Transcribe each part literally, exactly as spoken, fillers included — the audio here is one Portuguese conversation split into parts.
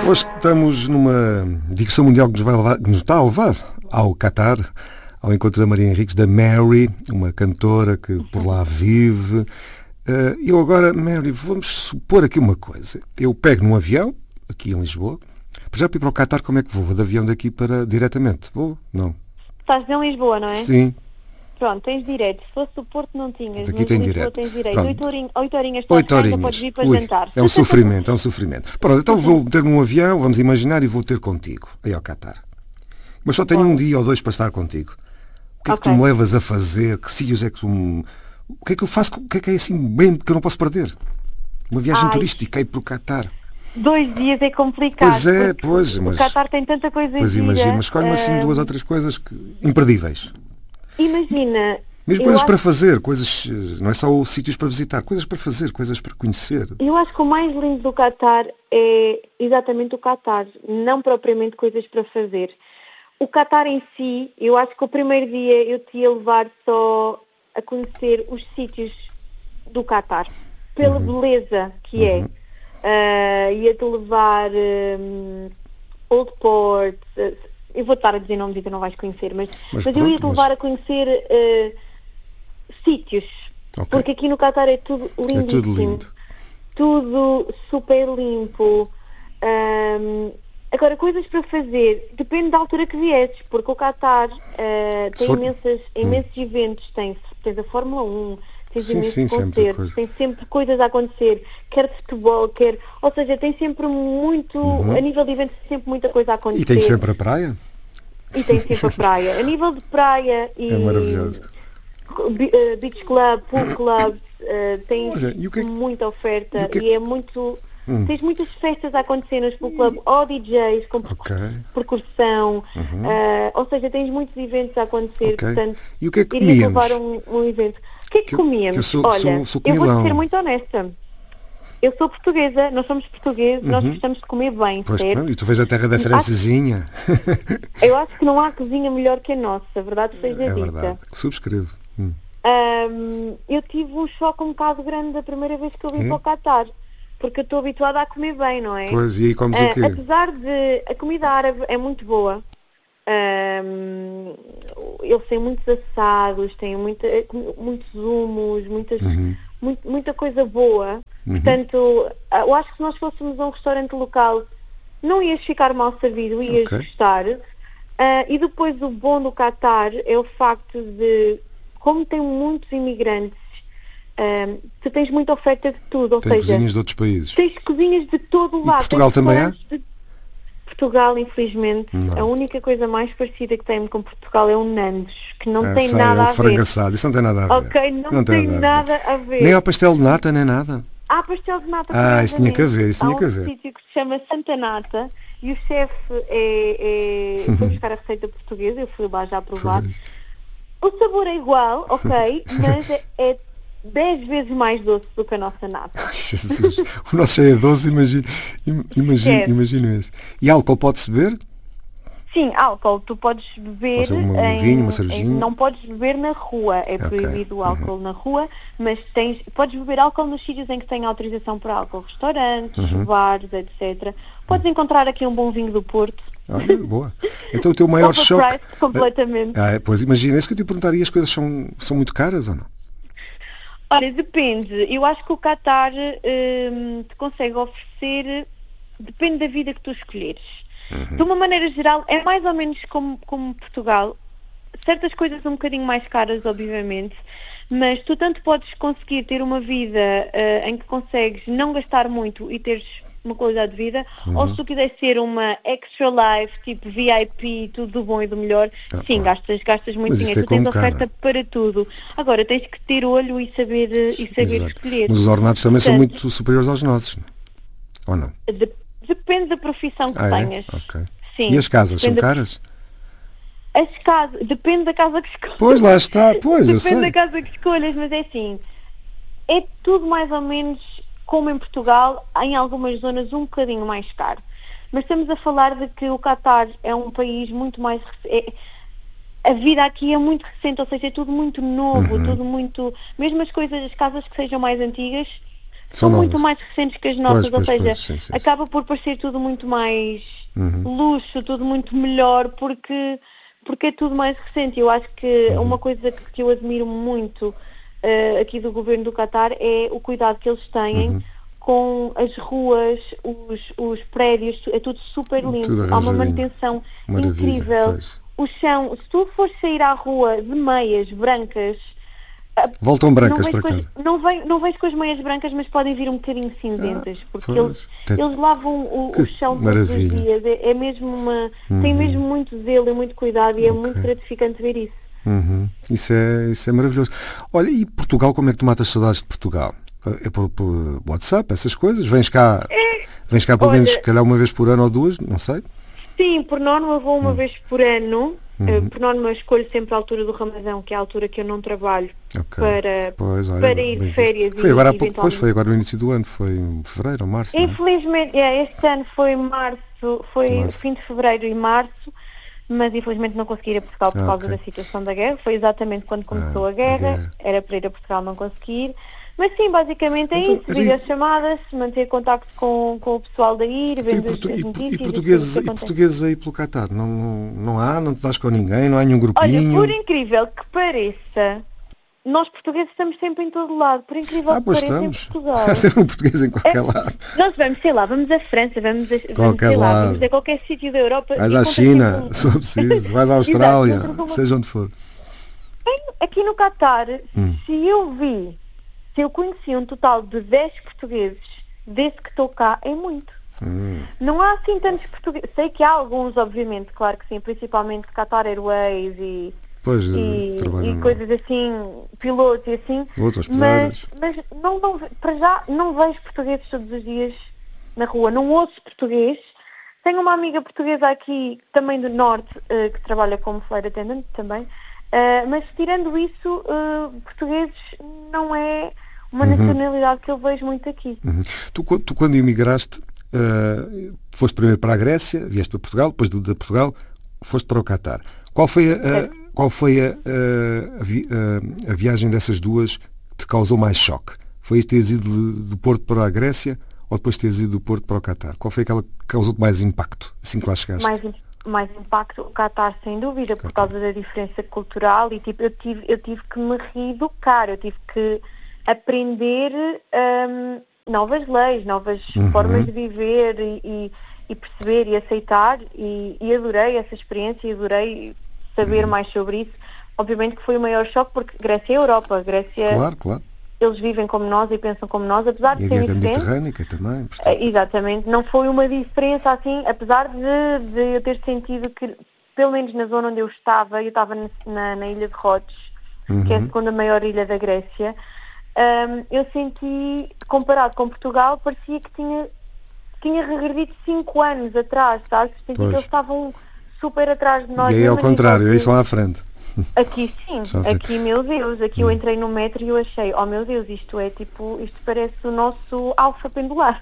Hoje estamos numa digressão mundial que nos, vai levar, que nos está a levar ao Qatar, ao encontro da Maria Henriques, da Mary, uma cantora que por lá vive. Uh, eu agora, Mary, vamos supor aqui uma coisa. Eu pego num avião, aqui em Lisboa, para já para ir para o Qatar, como é que vou? Vou de avião daqui para diretamente? Vou? Não. Estás em Lisboa, não é? Sim. Pronto, tens direito. Se fosse o Porto não tinhas, Daqui mas tem em Lisboa direito. tens direito. Pronto. Oito horinhas, oito horinhas para Oito a ainda horinhas. podes vir para Ui, jantar. é um sofrimento, é um sofrimento. Pronto, então vou meter-me num avião, vamos imaginar, e vou ter contigo, aí ao Qatar. Mas só tenho Bom. um dia ou dois para estar contigo. O que é que Ok. tu me levas a fazer? Que sítios é que tu me... O que é que eu faço? O que é que é assim bem que eu não posso perder? Uma viagem Ai. turística aí para o Qatar. Dois dias é complicado. Pois é, porque pois, O mas... Qatar tem tanta coisa Pois gira. imagino, mas escolhe-me assim ah, duas ou três coisas que... imperdíveis. Imagina. Mesmo eu coisas acho- para fazer, coisas... Não é só os sítios para visitar, coisas para fazer, coisas para conhecer. Eu acho que o mais lindo do Qatar é exatamente o Qatar, não propriamente coisas para fazer. O Qatar em si, eu acho que o primeiro dia eu te ia levar só a conhecer os sítios do Qatar, pela beleza que é. Ah, ia-te levar um, Old Port, ah, eu vou estar a dizer nomes e tu não vais conhecer, mas, Mas mas, eu pronto, ia-te mas- levar a conhecer ah, sítios, Ok. porque aqui no Qatar é tudo É lindíssimo. tudo lindo. Tudo super limpo. Ahm, agora, coisas para fazer, depende da altura que vieres, porque o Qatar ah, Se tem for- imensas, imensos eventos, tens, tens a Fórmula um, tens Sim, imensos sim, sempre concertos, coisa. tens sempre coisas a acontecer, quer de futebol, quer... Ou seja, tem sempre muito, a nível de eventos, tem sempre muita coisa a acontecer. E tem sempre a praia. E tem sempre a praia. A nível de praia e... É maravilhoso. Bi- eh, Beach Club, Pool Clubs, eh, tens Olha, e o que é que- muita oferta e e, o que é que- é muito... Hum. Tens muitas festas a acontecer nos Pool Club, ou D Js com Ok. percussão, eh, ou seja, tens muitos eventos a acontecer, Ok. portanto, E o que é que iria comíamos? levar um, um evento. O que é que, Que eu- comíamos? que eu sou- Olha, sou- sou eu vou-te comilão. ser muito honesta. Eu sou portuguesa, nós somos portugueses, nós gostamos de comer bem, Uhum. Pois, certo? claro, e tu vês a terra da francesinha. Eu acho que não há cozinha melhor que a nossa, verdade seja É dita. verdade. Subscrevo. Hum. Ahm, eu tive um choque um bocado grande da primeira vez que eu vim É? para o Qatar, porque eu estou habituada a comer bem, não é? Pois, e aí comes Ah, o quê? apesar de a comida árabe é muito boa, ahm, eles têm muitos assados, têm muita, muitos humos, muitas, Uhum. muito- muita coisa boa. Portanto, ah, eu acho que se nós fôssemos a um restaurante local não ias ficar mal servido, ias Ok. gostar. Ah, e depois o bom do Qatar é o facto de, como tem muitos imigrantes, ah, tu tens muita oferta de tudo, ou Tem seja, cozinhas de outros países. tens cozinhas de todo o E lado. Portugal tens também há? restaurantes de- Portugal, infelizmente, Não. a única coisa mais parecida que tem com Portugal é o Nandos, que não Ah, tem sei, nada é a um ver. frango assado. Isso não tem nada a ver. Ok, não, tem, nada a ver. Nem ao pastel de nata, nem nada. Há pastel de nata. Ah, isso tinha que curiosamente. haver, isso Há tinha um que haver. sítio que se chama Santa Nata e o chefe é, é... foi buscar a receita portuguesa, eu fui lá já provar. Pois. O sabor é igual, ok, mas é, é dez vezes mais doce do que a nossa nata. Jesus. O nosso é doce, imagino, imagino, Esquece. imagino esse. E álcool pode-se beber? Sim, álcool, tu podes beber Pode ser uma- um em, vinho, uma em- cervejinha? não podes beber na rua, é Ok, proibido o álcool na rua, mas tens, podes beber álcool nos sítios em que têm autorização para álcool, restaurantes, Uhum. bares, etcétera. Podes encontrar aqui um bom vinho do Porto. Olha, boa. Então o teu maior choque... Overpriced completamente. Ah, é, pois imagina, é isso que eu te perguntaria, as coisas são, são muito caras ou não? Olha, depende. Eu acho que o Qatar hum, te consegue oferecer, depende da vida que tu escolheres. De uma maneira geral, é mais ou menos como, como Portugal. Certas coisas um bocadinho mais caras, obviamente, mas tu tanto podes conseguir ter uma vida eh, em que consegues não gastar muito e teres uma qualidade de vida, ou se tu quiseres ser uma extra life, tipo V I P, tudo do bom e do melhor, Ah, sim, ah. gastas, gastas muito Mas isso dinheiro, é tu tens como cá, oferta não é? para tudo. Agora, tens que ter olho e saber, eh, e saber Exato. escolher. Mas os ordenados também são Portanto, muito superiores aos nossos, não? Ou não? de- depende da profissão que Ah, é? tenhas. Ok. Sim, E as casas, são depende da- caras? As casas, depende da casa que escolhas. Pois, lá está, pois, eu Depende sei. da casa que escolhas, mas é assim, é tudo mais ou menos como em Portugal, em algumas zonas um bocadinho mais caro. Mas estamos a falar de que o Qatar é um país muito mais... rec- é- a vida aqui é muito recente, ou seja, é tudo muito novo, Uhum. tudo muito... Mesmo as coisas, as casas que sejam mais antigas, são, são muito mais recentes que as nossas, pois, pois, ou seja, pois, sim, sim, acaba por parecer tudo muito mais uhum. luxo, tudo muito melhor, porque, porque é tudo mais recente. Eu acho que Uhum. uma coisa que, que eu admiro muito uh, aqui do governo do Qatar é o cuidado que eles têm Uhum. com as ruas, os, os prédios, é tudo super limpo, Tudo há uma arranjadinho. manutenção Maravilha, incrível. pois. O chão, se tu fores sair à rua de meias brancas, Voltam não brancas vais, para com as, casa. não, vem, não vais com as meias brancas, mas podem vir um bocadinho cinzentas, Ah, porque pois. eles, Tem- eles lavam o, Que o chão todos os maravilha. dias. É, é mesmo uma. Tem Uhum. mesmo muito zelo e muito cuidado e é Ok. muito gratificante ver isso. Uhum. Isso, é, isso é maravilhoso. Olha, e Portugal, como é que tu matas saudades de Portugal? É por, por WhatsApp, essas coisas? Vens cá, vens cá pelo Olha, menos, se calhar, uma vez por ano ou duas, não sei. sim, por norma eu vou uma Hum. vez por ano. Uhum. Uh, por norma eu escolho sempre a altura do Ramadão, que é a altura que eu não trabalho, Ok. para, Pois, olha, para ir bem de visto. férias Foi e agora há pouco, depois eventualmente. foi agora no início do ano, foi em fevereiro ou março, não é? Infelizmente, é, este ano foi março, foi Março. fim de fevereiro e março, mas infelizmente não consegui ir a Portugal por Ah, causa ok. da situação da guerra. Foi exatamente quando começou Ah, a guerra, a guerra. era para ir a Portugal, não consegui ir. Mas sim, basicamente é Então, isso, então, e- videochamadas, manter contacto com, com o pessoal daí, ir Então, e, vendo as, portu- as e- notícias e e tudo o portugueses, que e acontece. portugueses aí pelo Qatar? Não, não, não há? Não te dás com ninguém? Não há nenhum Olha, grupinho? por incrível que pareça, nós portugueses estamos sempre em todo lado, por incrível Ah, que pois pareça, em estamos. Portugal. Há sempre um português em qualquer É, lado. nós vamos, sei lá, vamos à França, vamos a, vamos, Qualquer sei lá, lado. vamos a qualquer sítio da Europa. Vais e à encontras sempre China, um- se for preciso. Vais à Exato, Austrália, encontras uma- seja onde for. Aqui no Qatar, Hum. se eu vi, se eu conheci um total de dez portugueses desde que estou cá, é muito. Hum. Não há assim tantos portugueses. Sei que há alguns, obviamente, claro que sim, principalmente Qatar Airways e, Pois, e, trabalham e lá. coisas assim, pilotos e assim. Outros Mas, hospedeiros. mas não, não, para já não vejo portugueses todos os dias na rua, não ouço português. Tenho uma amiga portuguesa aqui, também do Norte, eh, que trabalha como flight attendant também, eh, mas tirando isso, eh, portugueses não é uma Uhum. nacionalidade que eu vejo muito aqui. Uhum. Tu, quan- tu, quando emigraste, eh, foste primeiro para a Grécia, vieste para Portugal, depois de, de Portugal, foste para o Qatar. Qual foi a, a- qual foi a, a- a vi- a- a viagem dessas duas que te causou mais choque? Foi teres ido de, de Porto para a Grécia ou depois teres ido do Porto para o Qatar? Qual foi aquela que causou-te mais impacto, assim que lá chegaste? mais, mais impacto o Qatar, sem dúvida, por causa da diferença cultural e tipo, eu tive, eu tive que me reeducar, eu tive que aprender hum, novas leis, novas Uhum. formas de viver e, e- e perceber e aceitar e, e adorei essa experiência e adorei saber Uhum. mais sobre isso. Obviamente que foi o maior choque porque Grécia é Europa, Grécia, Claro, claro. eles vivem como nós e pensam como nós, apesar E de a ser dieta diferente. mediterrânica também. Eh, Portanto, Exatamente, não foi uma diferença assim, apesar de, de eu ter sentido que, pelo menos na zona onde eu estava, eu estava na, na ilha de Rhodes, que é a Uhum. segunda maior ilha da Grécia, hum, eu senti, comparado com Portugal, parecia que tinha, tinha regredido cinco anos atrás, sabes? Senti Pois. que eles estavam super atrás de nós. e aí ao mesmo a nível contrário, de- aí são à frente. Aqui sim, Só assim. aqui meu Deus, aqui eu entrei no metro e eu achei, oh meu Deus, isto é tipo, isto parece o nosso alfa pendular.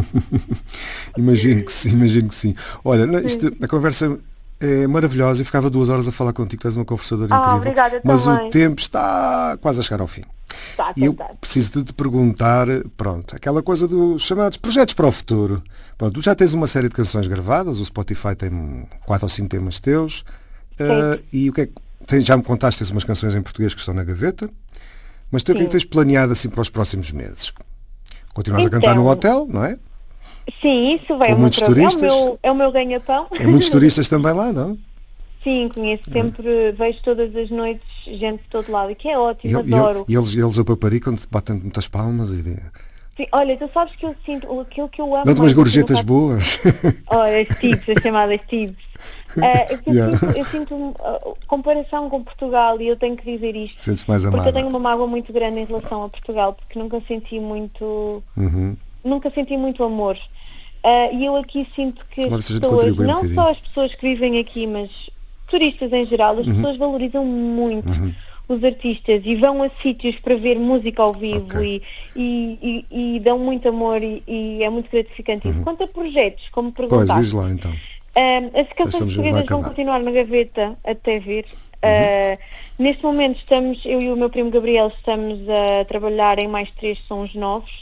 Imagino que sim, imagino que sim. Olha, não, isto, a conversa é maravilhosa e ficava duas horas a falar contigo, tu és uma conversadora Ah, incrível. obrigada mas também. o tempo está quase a chegar ao fim. Está a E eu tentar. preciso de te perguntar, pronto, aquela coisa dos chamados projetos para o futuro. Pronto, tu já tens uma série de canções gravadas, o Spotify tem quatro ou cinco temas teus. Ah, e o que é que tens, já me contaste, tens umas canções em português que estão na gaveta, mas tu o que é que Sim. tens planeado assim para os próximos meses? Continuas a cantar Então, no hotel, não é? Sim, isso vai Com ao meu muitos trabalho. É o turistas? meu, é o meu ganha-pão. Há muitos turistas também lá, não? Sim, conheço sempre, vejo todas as noites gente de todo lado e que é E, ótimo, e- adoro. e eles, eles a paparicam, te batem muitas palmas e de- Sim, olha, tu sabes que eu sinto aquilo que eu amo. dão-te umas mais aqui no gorjetas Qatar- boas. Olha, as tips, as chamadas tips. Ah, eu, Yeah. sinto, eu sinto uh, comparação com Portugal e eu tenho que dizer isto. Sentes mais Porque amada. eu tenho uma mágoa muito grande em relação a Portugal, porque nunca senti muito, Uhum. nunca senti muito amor. Ah, e eu aqui sinto que Agora as se a gente pessoas, contribui um não bocadinho. só as pessoas que vivem aqui, mas turistas em geral, as pessoas valorizam muito Uhum. os artistas e vão a sítios para ver música ao vivo Ok. e, e, e, e dão muito amor e, e é muito gratificante isso. Quanto a projetos, como Pois, perguntaste, diz lá então. Um, as canções estamos a portuguesas vão acabar. continuar na gaveta até ver. Uh, neste momento estamos, eu e o meu primo Gabriel estamos a trabalhar em mais três sons novos.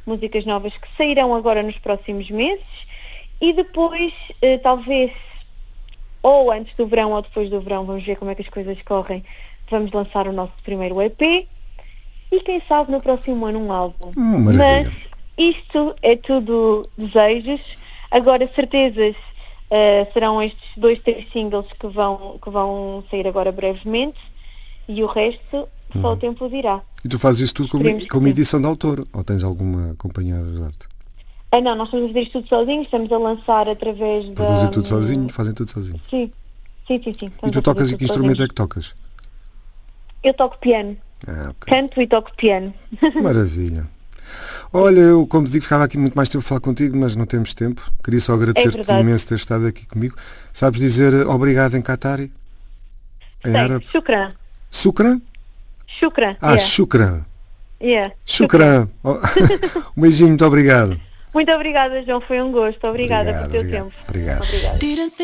músicas novas que sairão agora nos próximos meses e depois, uh, talvez, ou antes do verão ou depois do verão, vamos ver como é que as coisas correm, vamos lançar o nosso primeiro E P e quem sabe no próximo ano um álbum. Hum, Mas isto é tudo desejos. Agora, certezas, uh, serão estes dois, três singles que vão, que vão sair agora brevemente e o resto só uhum. o tempo dirá. E tu fazes isso tudo como, como sim. edição de autor? Ou tens alguma companhia a ajudar-te? Ah, não, nós estamos a fazer isto tudo sozinhos, estamos a lançar através da... Produzem tudo sozinho? Fazem tudo sozinho? Sim, sim, sim. sim. E tu tocas e que instrumento é que tocas? Eu toco piano. Ah, okay. Canto e toco piano. Maravilha. Olha, eu como digo, ficava aqui muito mais tempo a falar contigo, mas não temos tempo. Queria só agradecer-te é imenso ter estado aqui comigo. Sabes dizer obrigado em Qatari? Em Sei, árabe? Shukran. Shukran? Shukran. Ah, yeah. Shukran. Yeah. Shukran. Oh. Um beijinho, muito obrigado. Muito obrigada, João. Foi um gosto. Obrigada obrigado, pelo teu obrigado, tempo. Obrigado. Obrigada.